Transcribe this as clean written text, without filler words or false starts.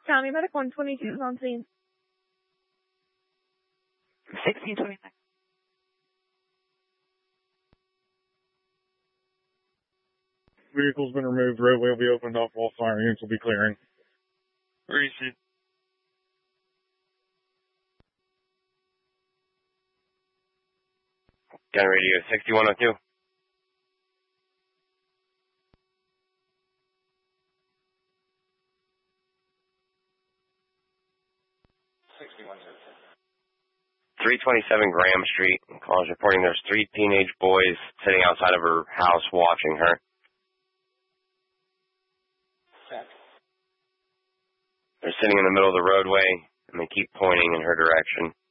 County Medic 122 is on scene. 1629. Vehicle's been removed. Roadway will be opened up. All fire units will be clearing. Where is it? Gun radio 6102. .327 Graham Street. Calls reporting there's 3 teenage boys sitting outside of her house watching her. They're sitting in the middle of the roadway, and they keep pointing in her direction.